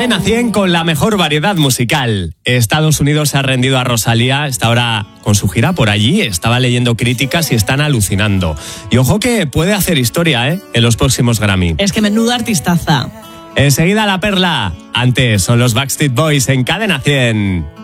Cadena 100 con la mejor variedad musical. Estados Unidos se ha rendido a Rosalía, está ahora con su gira por allí, estaba leyendo críticas y están alucinando. Y ojo que puede hacer historia, en los próximos Grammy. Es que menuda artistaza. Enseguida la perla. Antes son los Backstreet Boys en Cadena 100.